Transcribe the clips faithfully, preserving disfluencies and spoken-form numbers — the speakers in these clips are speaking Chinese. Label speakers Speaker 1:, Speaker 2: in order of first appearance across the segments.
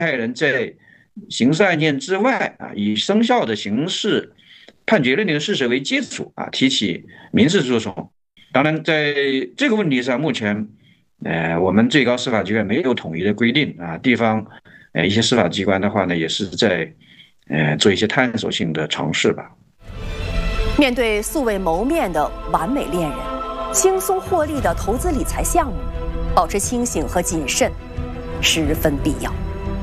Speaker 1: 害人在刑事案件之外啊，以生效的刑事判决认定的事实为基础啊，提起民事诉讼。当然，在这个问题上，目前呃我们最高司法机关没有统一的规定啊，地方呃一些司法机关的话呢，也是在呃做一些探索性的尝试吧。
Speaker 2: 面对素未谋面的完美恋人，轻松获利的投资理财项目，保持清醒和谨慎十分必要。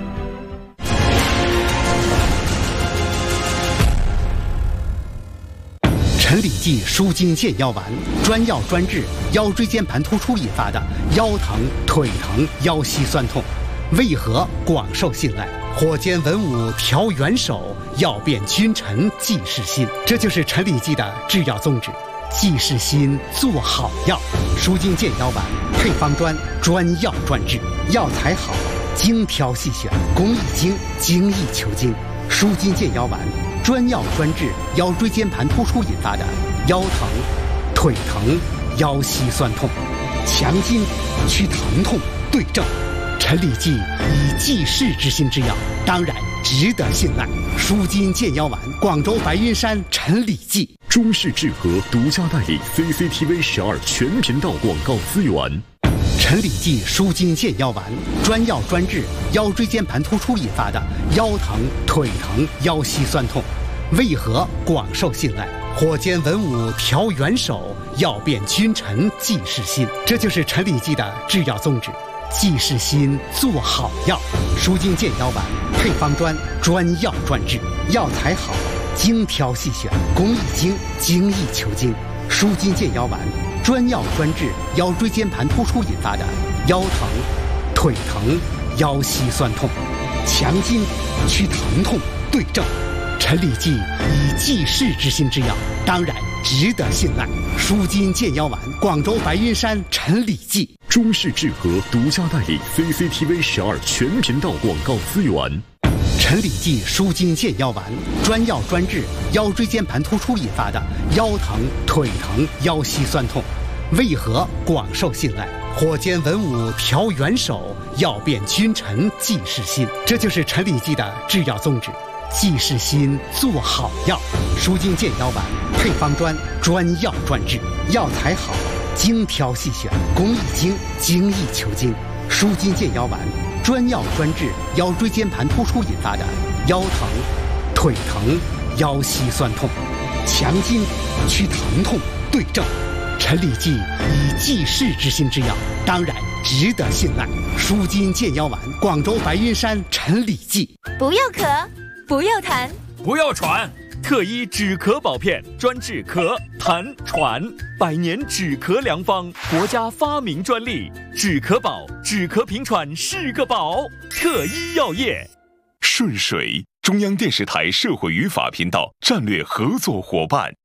Speaker 3: 陈李济舒筋健腰丸，专药专治腰椎间盘突出引发的腰疼、腿疼、腰膝酸痛，为何广受信赖？火箭文武调元首，药变君臣济世心。这就是陈李济的制药宗旨，济世心，做好药。舒筋健腰丸配方专，专药专治，药材好，精挑细选，工艺精，精益求精。舒筋健腰丸专药专治腰椎间盘突出引发的腰疼、腿疼、腰膝酸痛，强筋去疼痛，对症。陈李济以济世之心之药，当然值得信赖。舒筋健腰丸，广州白云山陈李济。
Speaker 4: 中式制和独家代理 C C T V 十二全频道广告资源。
Speaker 3: 陈李济舒筋健腰丸，专药专治腰椎间盘突出引发的腰疼、腿疼、腰膝酸痛，为何广受信赖？火箭文武调元首，药变君臣济世心。这就是陈李济的制药宗旨，济世心，做好药。舒筋健腰丸配方专，专药专治，药材好，精挑细选，工艺精，精益求精。舒筋健腰丸专药专治腰椎间盘突出引发的腰疼、腿疼、腰膝酸痛，强筋去疼痛，对症。陈李济以济世之心之药，当然值得信赖。舒筋健腰丸，广州白云山陈李济。
Speaker 4: 中式制和独家代理 C C T V 十二全频道广告资源。
Speaker 3: 陈李济舒筋健腰丸，专药专治腰椎间盘突出引发的腰疼、腿疼、腰膝酸痛，为何广受信赖？火箭文武调元首，药变君臣济世心。这就是陈李济的制药宗旨，济世心，做好药。舒筋健腰丸配方专，专药专治，药材好，精挑细选，工艺精，精益求精。舒筋健腰丸专药专治腰椎间盘突出引发的腰疼、腿疼、腰膝酸痛，强筋去疼痛，对症。陈李济以济世之心之药，当然值得信赖。舒筋健腰丸，广州白云山陈李济。
Speaker 5: 不要咳，不要痰，
Speaker 6: 不要喘，特医止咳保片，专治咳、痰、喘，百年止咳良方，国家发明专利。止咳宝，止咳平喘是个宝。特医药业。
Speaker 4: 顺水，中央电视台社会与法频道战略合作伙伴。